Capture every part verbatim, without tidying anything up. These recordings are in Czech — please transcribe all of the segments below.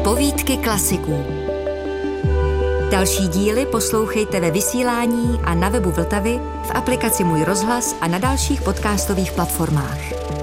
Povídky klasiků. Další díly poslouchejte ve vysílání a na webu Vltavy, v aplikaci Můj rozhlas a na dalších podcastových platformách.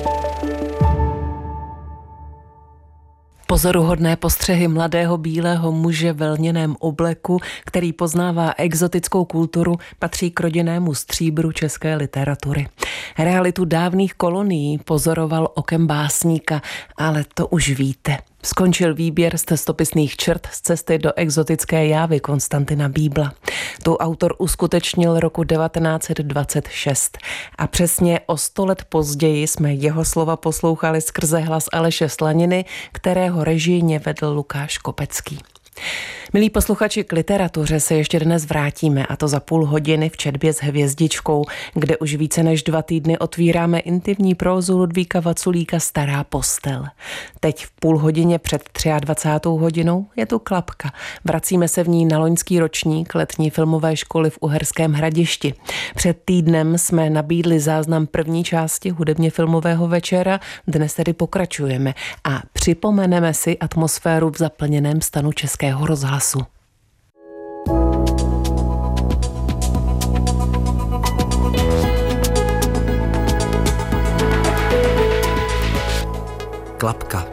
Pozoruhodné postřehy mladého bílého muže ve lněném obleku, který poznává exotickou kulturu, patří k rodinnému stříbru české literatury. Realitu dávných kolonií pozoroval okem básníka, ale to už víte. Skončil výběr z cestopisných črt z cesty do exotické Jávy Konstantina Bíbla. Tu autor uskutečnil roku devatenáct set dvacet šest a přesně o sto let později jsme jeho slova poslouchali skrze hlas Aleše Slaniny, kterého režijně vedl Lukáš Kopecký. Milí posluchači, k literatuře se ještě dnes vrátíme, a to za půl hodiny v četbě s hvězdičkou, kde už více než dva týdny otvíráme intimní prózu Ludvíka Vaculíka Stará postel. Teď v půl hodině před dvacátou třetí hodinou je tu Klapka. Vracíme se v ní na loňský ročník letní filmové školy v Uherském Hradišti. Před týdnem jsme nabídli záznam první části hudebně filmového večera, dnes tedy pokračujeme a připomeneme si atmosféru v zaplněném stanu Českého rozhlasu. Klapka.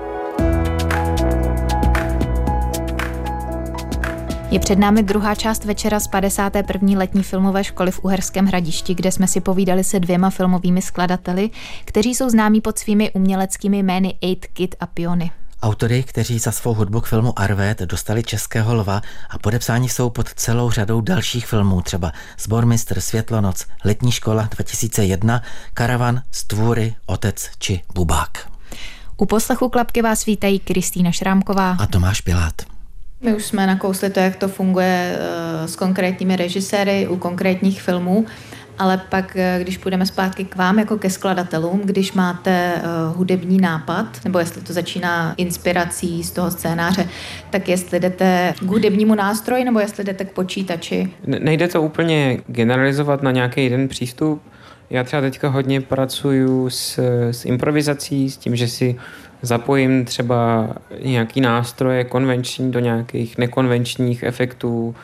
Je před námi druhá část večera z padesáté první letní filmové školy v Uherském Hradišti, kde jsme si povídali se dvěma filmovými skladateli, kteří jsou známí pod svými uměleckými jmény Eight Kid a Piony. Autory, kteří za svou hudbu k filmu Arvét dostali Českého lva a podepsáni jsou pod celou řadou dalších filmů, třeba Sbormistr, Světlonoc, Letní škola dva tisíce jedna, Karavan, Stvůry, Otec či Bubák. U poslechu Klapky vás vítají Kristýna Šrámková a Tomáš Pilát. My už jsme nakousli to, jak to funguje s konkrétními režiséry u konkrétních filmů, ale pak, když půjdeme zpátky k vám jako ke skladatelům, když máte uh, hudební nápad, nebo jestli to začíná inspirací z toho scénáře, tak jestli jdete k hudebnímu nástroji, nebo jestli jdete k počítači? Nejde to úplně generalizovat na nějaký jeden přístup. Já třeba teďka hodně pracuju s, s improvizací, s tím, že si zapojím třeba nějaký nástroje konvenční do nějakých nekonvenčních efektů,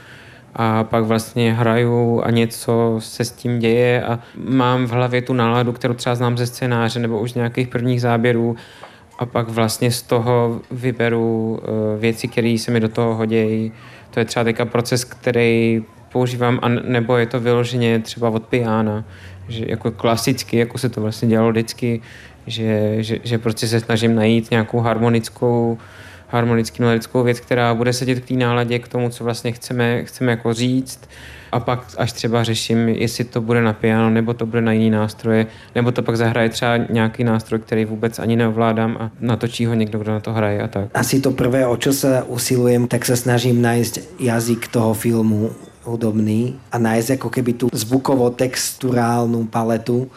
a pak vlastně hraju a něco se s tím děje a mám v hlavě tu náladu, kterou třeba znám ze scénáře nebo už z nějakých prvních záběrů, a pak vlastně z toho vyberu věci, které se mi do toho hodějí. To je třeba teďka proces, který používám, a nebo je to vyloženě třeba od piana, že jako klasicky, jako se to vlastně dělalo vždycky, že, že, že prostě se snažím najít nějakou harmonickou harmonicky melodickou věc, která bude sedět k té náladě, k tomu, co vlastně chceme, chceme jako říct, a pak až třeba řeším, jestli to bude na piano, nebo to bude na jiný nástroje, nebo to pak zahraje třeba nějaký nástroj, který vůbec ani neovládám a natočí ho někdo, kdo na to hraje a tak. Asi to prvé, o čo sa usilujem, tak sa snažím nájsť jazyk toho filmu hudobný a nájsť ako keby tú zvukovo-texturálnu paletu,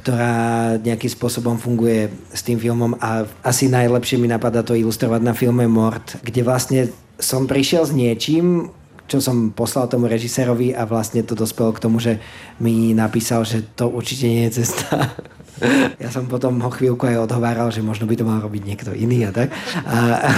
ktorá nejakým spôsobom funguje s tým filmom, a asi najlepšie mi napadá to ilustrovať na filme Mort, kde vlastne som prišiel s niečím, čo som poslal tomu režisérovi, a vlastne to dospelo k tomu, že mi napísal, že to určite nie je cesta. Ja som potom ho chvíľku aj odhováral, že možno by to mal robiť niekto iný a tak. A,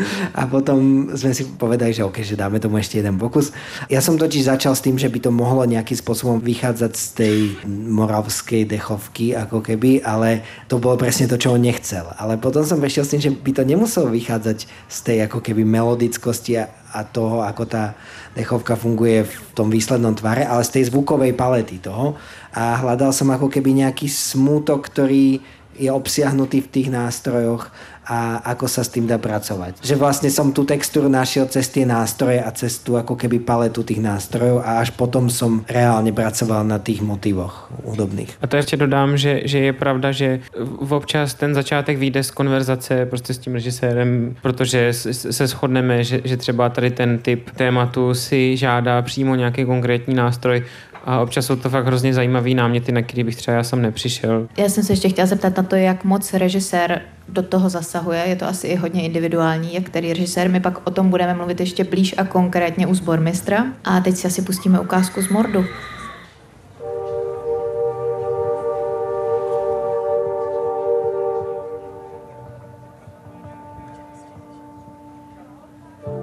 a potom sme si povedali, že OK, že dáme tomu ešte jeden pokus. Ja som totiž začal s tým, že by to mohlo nejakým spôsobom vychádzať z tej moravskej dechovky, ako keby, ale to bolo presne to, čo on nechcel. Ale potom som prešiel s tým, že by to nemuselo vychádzať z tej ako keby melodickosti a, a toho, ako tá dechovka funguje v tom výslednom tvare, ale z tej zvukovej palety toho. A hľadal som ako keby nejaký smútok, ktorý je obsiahnutý v tých nástrojoch a ako sa s tým dá pracovať. Že vlastne som tú textúru našiel cez tie nástroje a cez tú ako keby paletu tých nástrojov, a až potom som reálne pracoval na tých motivoch hudobných. A to ještě dodám, že, že je pravda, že občas ten začátek vyjde z konverzace prostě s tím režisérem, protože se shodneme, že, že třeba tady ten typ tématu si žádá přímo nějaký konkrétní nástroj, a občas jsou to fakt hrozně zajímavý náměty, na který bych třeba já sám nepřišel. Já jsem se ještě chtěla zeptat na to, jak moc režisér do toho zasahuje. Je to asi i hodně individuální, jak který režisér. My pak o tom budeme mluvit ještě blíž a konkrétně u Sbormistra. A teď si asi pustíme ukázku z Mordu.